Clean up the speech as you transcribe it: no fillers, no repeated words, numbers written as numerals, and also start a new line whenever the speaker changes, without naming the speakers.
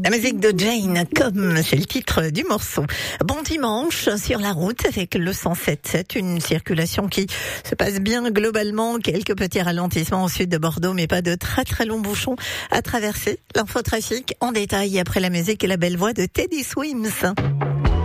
La musique de Jane, comme c'est le titre du morceau. Bon dimanche sur la route avec le 107.7, une circulation qui se passe bien globalement. Quelques petits ralentissements au sud de Bordeaux, mais pas de très très longs bouchons à traverser. L'infotrafic en détail après la musique et la belle voix de Teddy Swims.